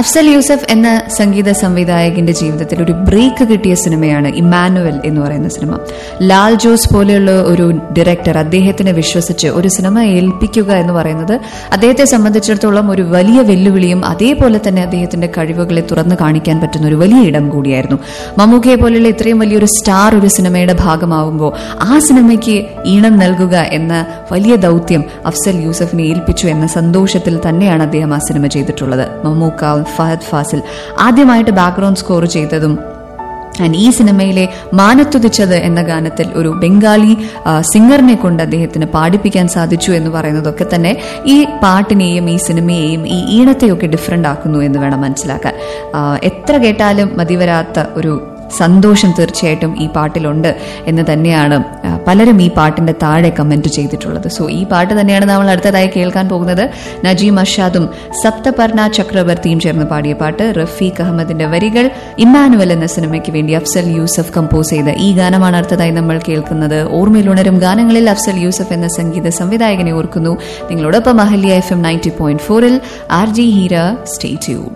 അഫ്സൽ യൂസഫ് എന്ന സംഗീത സംവിധായകന്റെ ജീവിതത്തിൽ ഒരു ബ്രേക്ക് കിട്ടിയ സിനിമയാണ് ഇമ്മാനുവൽ എന്ന് പറയുന്ന സിനിമ. ലാൽ ജോസ് പോലെയുള്ള ഒരു ഡയറക്ടർ അദ്ദേഹത്തിനെ വിശ്വസിച്ച് ഒരു സിനിമ ഏൽപ്പിക്കുക എന്ന് പറയുന്നത് അദ്ദേഹത്തെ സംബന്ധിച്ചിടത്തോളം ഒരു വലിയ വെല്ലുവിളിയും അതേപോലെ തന്നെ അദ്ദേഹത്തിന്റെ കഴിവുകളെ തുറന്നു കാണിക്കാൻ പറ്റുന്ന ഒരു വലിയ ഇടം കൂടിയായിരുന്നു. മമ്മൂക്കയെ പോലെയുള്ള ഇത്രയും വലിയൊരു സ്റ്റാർ ഒരു സിനിമയുടെ ഭാഗമാവുമ്പോൾ ആ സിനിമയ്ക്ക് ഈണം നൽകുക എന്ന വലിയ ദൗത്യം അഫ്സൽ യൂസഫിനെ ഏൽപ്പിച്ചു എന്ന സന്തോഷത്തിൽ തന്നെയാണ് അദ്ദേഹം ആ സിനിമ ചെയ്തിട്ടുള്ളത്. മമ്മൂക്ക, ഫഹദ് ഫാസിൽ ആദ്യമായിട്ട് ബാക്ക്ഗ്രൗണ്ട് സ്കോർ ചെയ്തതും ഈ സിനിമയിലെ മാനത്തുതിച്ചത് എന്ന ഗാനത്തിൽ ഒരു ബംഗാളി സിംഗറിനെ കൊണ്ട് അദ്ദേഹത്തിന് പാടിപ്പിക്കാൻ സാധിച്ചു എന്ന് പറയുന്നതൊക്കെ തന്നെ ഈ പാട്ടിനെയും ഈ സിനിമയെയും ഈ ഈണത്തെയൊക്കെ ഡിഫറെന്റ് ആക്കുന്നു എന്ന് വേണം മനസ്സിലാക്കാൻ. എത്ര കേട്ടാലും മതിവരാത്ത ഒരു സന്തോഷം തീർച്ചയായിട്ടും ഈ പാട്ടിലുണ്ട് എന്ന് തന്നെയാണ് പലരും ഈ പാട്ടിന്റെ താഴെ കമന്റ് ചെയ്തിട്ടുള്ളത്. സോ ഈ പാട്ട് തന്നെയാണ് നമ്മൾ അടുത്തതായി കേൾക്കാൻ പോകുന്നത്. നജീം അർഷാദും സപ്തപർണ ചക്രവർത്തിയും ചേർന്ന് പാടിയ പാട്ട്. റഫീഖ് അഹമ്മദിന്റെ വരികൾ. ഇമ്മാനുവൽ എന്ന സിനിമയ്ക്ക് വേണ്ടി അഫ്സൽ യൂസഫ് കമ്പോസ് ചെയ്ത ഈ ഗാനമാണ് അടുത്തതായി നമ്മൾ കേൾക്കുന്നത്. ഓർമ്മയിലുണരും ഗാനങ്ങളിൽ അഫ്സൽ യൂസഫ് എന്ന സംഗീത സംവിധായകനെ ഓർക്കുന്നു. നിങ്ങളോടൊപ്പം Ahalya FM 90.4 RJ Heera. Stay tuned.